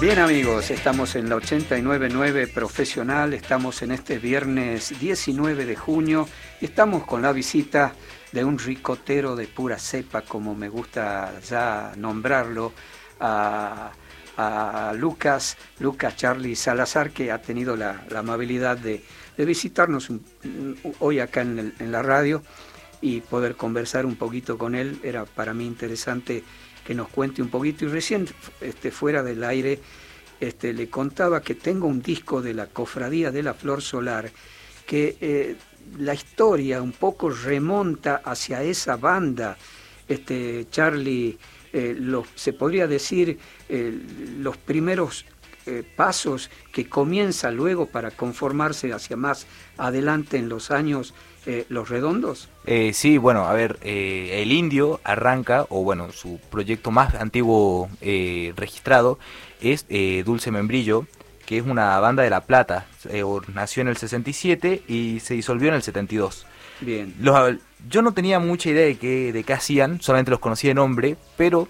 Bien amigos, estamos en la 89.9 Profesional, estamos en este viernes 19 de junio y estamos con la visita de un ricotero de pura cepa, como me gusta ya nombrarlo, a Lucas Charlie Salazar, que ha tenido la amabilidad de visitarnos hoy acá en la radio y poder conversar un poquito con él. Era para mí interesante que nos cuente un poquito, y recién fuera del aire le contaba que tengo un disco de la Cofradía de la Flor Solar, que la historia un poco remonta hacia esa banda, Charlie, se podría decir los primeros pasos que comienza luego para conformarse hacia más adelante en los años Los Redondos. Sí, bueno, a ver, el Indio arranca, o bueno, su proyecto más antiguo registrado es Dulce Membrillo, que es una banda de La Plata. Nació en el 67 y se disolvió en el 72. Bien. Yo no tenía mucha idea de qué hacían, solamente los conocía de nombre, pero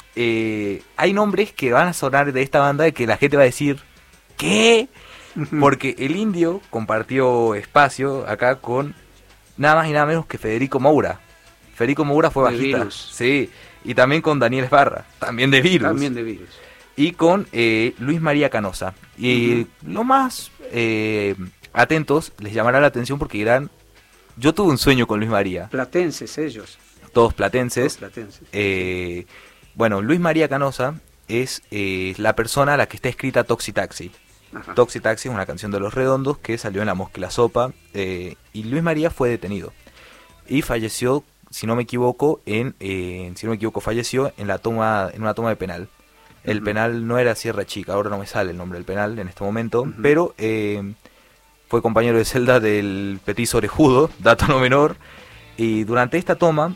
hay nombres que van a sonar de esta banda de que la gente va a decir ¿qué? Porque el Indio compartió espacio acá con nada más y nada menos que Federico Moura. Federico Moura fue bajista. Sí, y también con Daniel Esbarra, también de Virus. También de Virus. Y con Luis María Canosa. Y lo más atentos les llamará la atención porque dirán, yo tuve un sueño con Luis María. Platenses ellos. Todos platenses. Todos platenses. Bueno, Luis María Canosa es la persona a la que está escrita Toxi Taxi. Ajá. Toxi Taxi es una canción de Los Redondos que salió en La Mosca y la Sopa, y Luis María fue detenido y falleció, si no me equivoco, falleció en una toma de penal. El penal no era Sierra Chica, ahora no me sale el nombre del penal en este momento, pero fue compañero de celda del Petiso Orejudo, dato no menor, y durante esta toma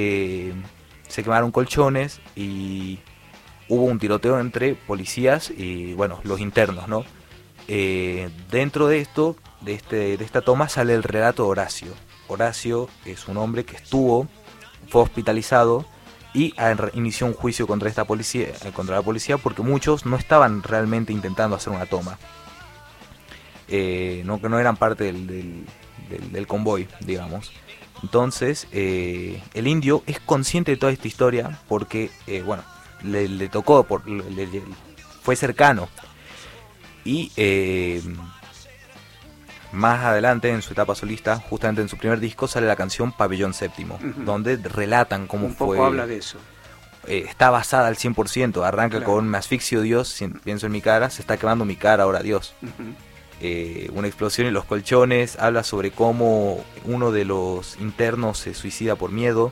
se quemaron colchones y hubo un tiroteo entre policías y, bueno, los internos, ¿no? Dentro de esto, de esta toma, sale el relato de Horacio. Horacio es un hombre que fue hospitalizado y inició un juicio contra la policía porque muchos no estaban realmente intentando hacer una toma. Que no eran parte del convoy, digamos. Entonces, el Indio es consciente de toda esta historia porque, bueno, le tocó, fue cercano. Y más adelante, en su etapa solista, justamente en su primer disco, sale la canción Pabellón Séptimo, donde relatan cómo un fue. Poco habla de eso. Está basada al 100%, arranca con me asfixio Dios, pienso en mi cara, se está quemando mi cara, ahora Dios. Una explosión en los colchones, habla sobre cómo uno de los internos se suicida por miedo,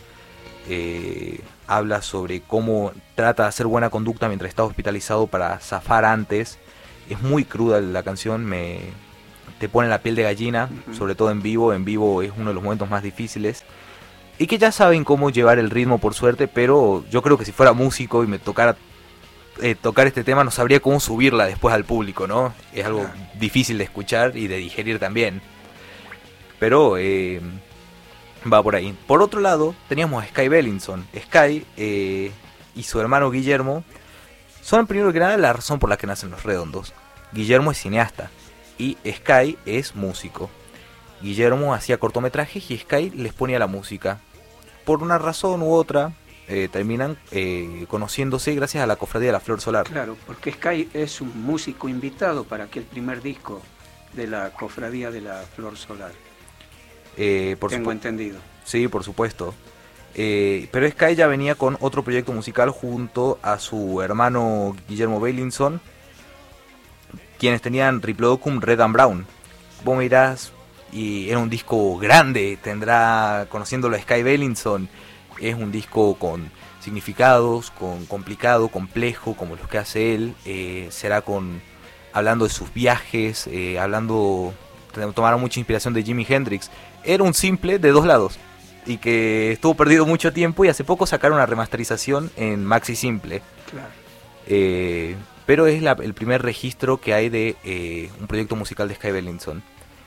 habla sobre cómo trata de hacer buena conducta mientras está hospitalizado para zafar antes. Es muy cruda la canción, te pone la piel de gallina, sobre todo en vivo es uno de los momentos más difíciles, y que ya saben cómo llevar el ritmo por suerte, pero yo creo que si fuera músico y me tocara tocar este tema no sabría cómo subirla después al público, ¿no? Es algo difícil de escuchar y de digerir también, pero va por ahí. Por otro lado teníamos a Sky Bellinson. Sky y su hermano Guillermo son, primero que nada, la razón por la que nacen Los Redondos. Guillermo es cineasta y Sky es músico. Guillermo hacía cortometrajes y Sky les ponía la música. Por una razón u otra terminan conociéndose gracias a la Cofradía de la Flor Solar. Claro, porque Sky es un músico invitado para aquel primer disco de la Cofradía de la Flor Solar. Tengo entendido. Sí, por supuesto. Pero Sky ya venía con otro proyecto musical junto a su hermano Guillermo Bellinson, quienes tenían Triplodocum Red and Brown. Vos mirás, y era un disco grande, conociéndolo a Sky Bellinson, es un disco con significados, complicado, complejo, como los que hace él. Será hablando de sus viajes, tomaron mucha inspiración de Jimi Hendrix. Era un simple de 2 lados y que estuvo perdido mucho tiempo, y hace poco sacaron una remasterización en maxi simple. Claro. Pero es el primer registro que hay de un proyecto musical de Sky Bellinson.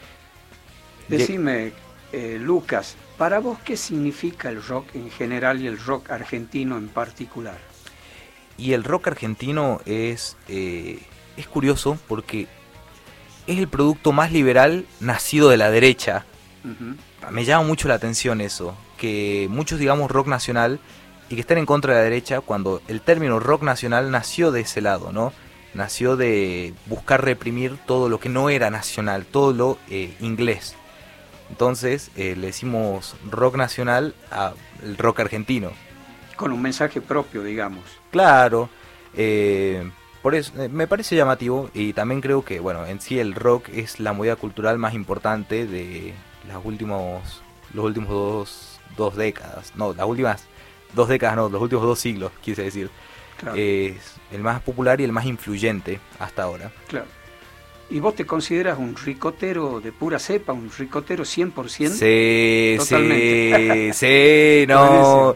Decime, Lucas, para vos, ¿qué significa el rock en general y el rock argentino en particular? Y el rock argentino es curioso porque es el producto más liberal nacido de la derecha. Me llama mucho la atención eso, que muchos digamos rock nacional y que están en contra de la derecha, cuando el término rock nacional nació de ese lado, ¿no? Nació de buscar reprimir todo lo que no era nacional, todo lo inglés. Entonces le decimos rock nacional al rock argentino. Con un mensaje propio, digamos. Claro, por eso me parece llamativo, y también creo que, bueno, en sí el rock es la movida cultural más importante de los últimos dos décadas, no, las últimas 2 décadas, no, los últimos 2 siglos, quise decir. Claro. Es el más popular y el más influyente hasta ahora. Claro. ¿Y vos te consideras un ricotero de pura cepa, un ricotero 100%? Sí, Totalmente. sí, no.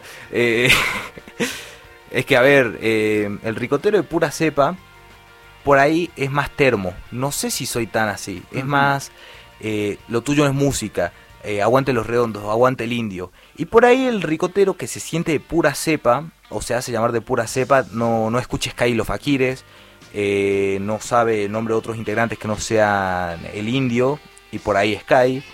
Es que, a ver, el ricotero de pura cepa, por ahí es más termo. No sé si soy tan así. Es más, lo tuyo es música. Aguante los redondos, aguante el indio. Y por ahí el ricotero que se siente de pura cepa, o se hace llamar de pura cepa, no escucha Sky y los Faquires, no sabe el nombre de otros integrantes que no sean el indio, y por ahí Sky,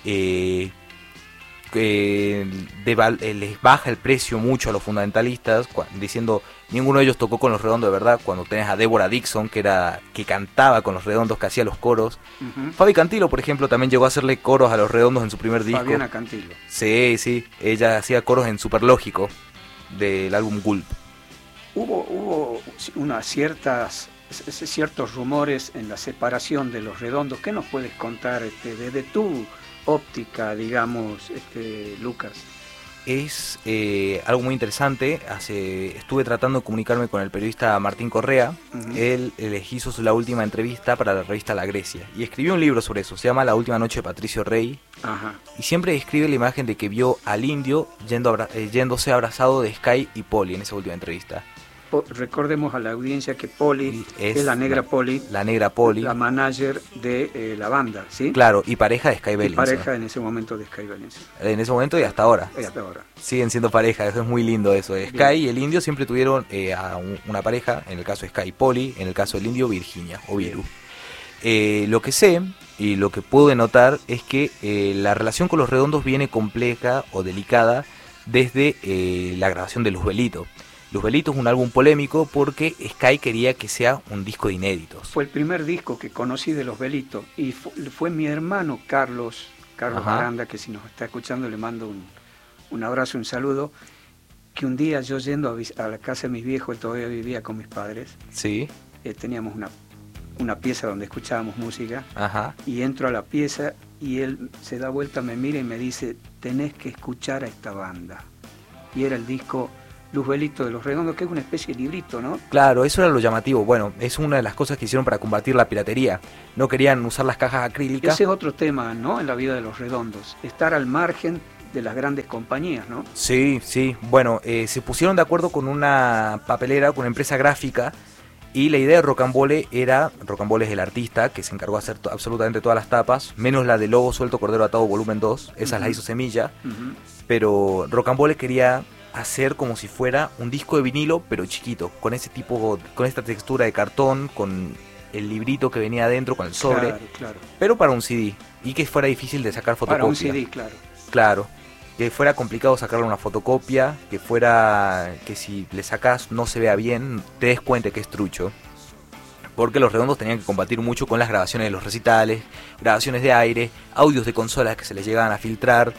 les baja el precio mucho a los fundamentalistas, diciendo ninguno de ellos tocó con los redondos de verdad, cuando tenés a Deborah Dixon, que cantaba con los redondos, que hacía los coros. Fabi Cantilo, por ejemplo, también llegó a hacerle coros a los redondos en su primer disco. Fabiana Cantilo. Sí, ella hacía coros en Superlógico, del álbum Gulp. Hubo ciertos rumores en la separación de los redondos. ¿Qué nos puedes contar desde tu óptica, digamos, Lucas? Es algo muy interesante. Estuve tratando de comunicarme con el periodista Martín Correa. Él les hizo la última entrevista para la revista La Grecia y escribió un libro sobre eso, se llama La última noche de Patricio Rey. Y siempre describe la imagen de que vio al indio yéndose abrazado de Sky y Poli en esa última entrevista. Recordemos a la audiencia que Poli es la negra Poli. La negra Poli. La manager de la banda, ¿sí? Claro, y pareja de Sky Bellinson. Y pareja en ese momento de Sky Bellinson. En ese momento y hasta ahora. Siguen siendo pareja, eso es muy lindo eso. Sky y el indio siempre tuvieron una pareja, en el caso de Sky y Poli, en el caso del indio Virginia o Viru. Lo que sé y lo que puedo notar es que la relación con los redondos viene compleja o delicada desde la grabación de Luzbelito. Luzbelito es un álbum polémico porque Sky quería que sea un disco de inéditos. Fue el primer disco que conocí de Luzbelito y fue mi hermano Carlos Aranda, que si nos está escuchando le mando un abrazo, un saludo, que un día yo yendo a la casa de mis viejos, él todavía vivía con mis padres, sí. Teníamos una pieza donde escuchábamos música, y entro a la pieza y él se da vuelta, me mira y me dice, tenés que escuchar a esta banda. Y era el disco Luzbelito de los Redondos, que es una especie de librito, ¿no? Claro, eso era lo llamativo. Bueno, es una de las cosas que hicieron para combatir la piratería. No querían usar las cajas acrílicas. Ese es otro tema, ¿no? En la vida de los Redondos, estar al margen de las grandes compañías, ¿no? Sí. Bueno, se pusieron de acuerdo con una papelera, con una empresa gráfica, y la idea de Rocambole es el artista que se encargó de hacer absolutamente todas las tapas, menos la de Lobo Suelto Cordero Atado volumen 2, esas las hizo Semilla, pero Rocambole quería hacer como si fuera un disco de vinilo, pero chiquito, con esta textura de cartón, con el librito que venía adentro, con el sobre, claro. Pero para un CD, y que fuera difícil de sacar fotocopia. Para un CD, Claro, que fuera complicado sacarle una fotocopia, que si le sacas no se vea bien, te des cuenta que es trucho. Porque los redondos tenían que combatir mucho con las grabaciones de los recitales, grabaciones de aire, audios de consolas que se les llegaban a filtrar.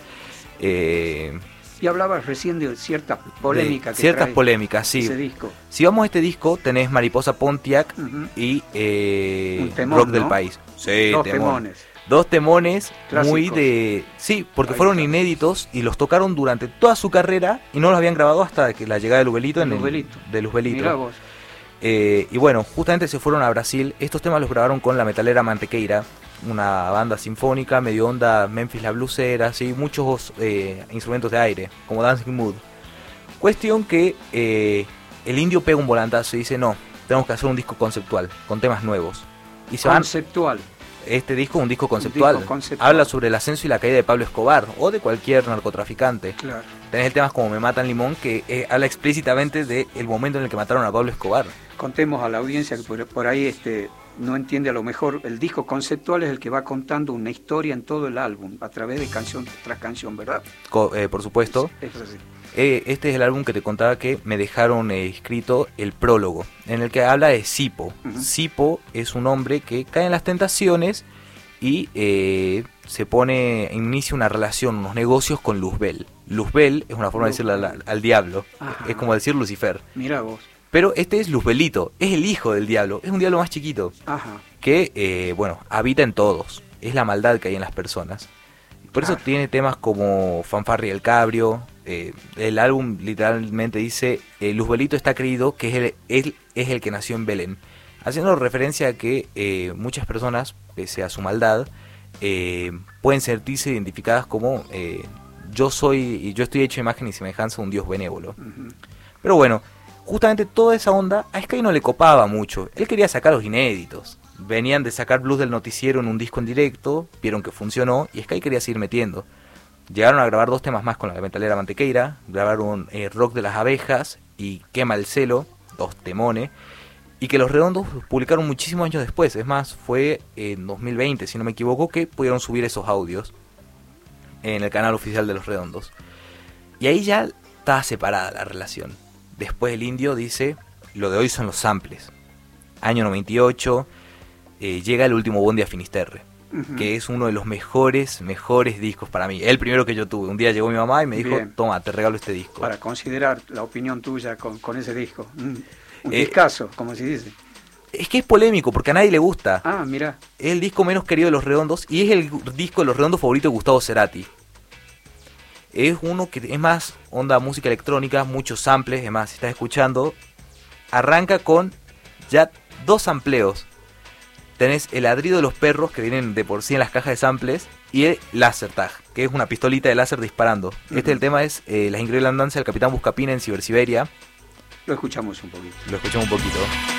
Y hablabas recién de cierta polémica. Ciertas polémicas, sí. Ese disco. Si vamos a este disco, tenés Mariposa Pontiac y un temón, Rock ¿no? del País. Sí, Dos temones clásicos. Muy de... Sí, porque fueron inéditos y los tocaron durante toda su carrera y no los habían grabado hasta que la llegada de Luzbelito. De Luzbelito. Mirá vos. Y bueno, justamente se fueron a Brasil. Estos temas los grabaron con la metalera Mantequeira, una banda sinfónica, medio onda Memphis la Blusera, ¿sí? Muchos instrumentos de aire, como Dancing Mood. Cuestión que el indio pega un volantazo y dice, no, tenemos que hacer un disco conceptual, con temas nuevos. Y conceptual. Este disco es un disco conceptual. Habla sobre el ascenso y la caída de Pablo Escobar, o de cualquier narcotraficante. Claro. tenés temas como Me Matan Limón, que habla explícitamente del momento en el que mataron a Pablo Escobar. Contemos a la audiencia que por ahí no entiende a lo mejor, el disco conceptual es el que va contando una historia en todo el álbum, a través de canción tras canción, ¿verdad? Por supuesto. Es así. Este es el álbum que te contaba que me dejaron escrito el prólogo, en el que habla de Sipo. Sipo es un hombre que cae en las tentaciones y inicia una relación, unos negocios con Luzbel. Luzbel es una forma de decirle al diablo. Ajá. Es como decir Lucifer. Mira vos. Pero este es Luzbelito, es el hijo del diablo, es un diablo más chiquito. Ajá. Que, habita en todos, es la maldad que hay en las personas. Por eso tiene temas como Fanfarria el Cabrio. El álbum literalmente dice, Luzbelito está creído que él es el que nació en Belén, haciendo referencia a que muchas personas, pese a su maldad, pueden sentirse identificadas como yo estoy hecho imagen y semejanza de un Dios benévolo. Pero bueno, justamente toda esa onda a Sky no le copaba mucho. Él quería sacar los inéditos. Venían de sacar Blues del Noticiero en un disco en directo, vieron que funcionó y Sky quería seguir metiendo. Llegaron a grabar 2 temas más con la Metalera Mantequeira, grabaron Rock de las Abejas y Quema el Celo, 2 temones, y que Los Redondos publicaron muchísimos años después. Es más, fue en 2020, si no me equivoco, que pudieron subir esos audios en el canal oficial de Los Redondos. Y ahí ya estaba separada la relación. Después el Indio dice, lo de hoy son los samples. Año 98, llega El Último Bondi a Finisterre, que es uno de los mejores discos para mí. El primero que yo tuve. Un día llegó mi mamá y me dijo, toma, te regalo este disco. Para considerar la opinión tuya con ese disco. Un discazo, como se dice. Es que es polémico, porque a nadie le gusta. Ah, mira. Es el disco menos querido de Los Redondos y es el disco de Los Redondos favorito de Gustavo Cerati. Es uno que es más onda música electrónica, muchos samples. Es más, si estás escuchando, arranca con ya 2 sampleos. Tenés el ladrido de los perros que vienen de por sí en las cajas de samples y el Laser Tag, que es una pistolita de láser disparando. El tema es Las increíbles andanzas del Capitán Buscapina en Cibersiberia. Lo escuchamos un poquito.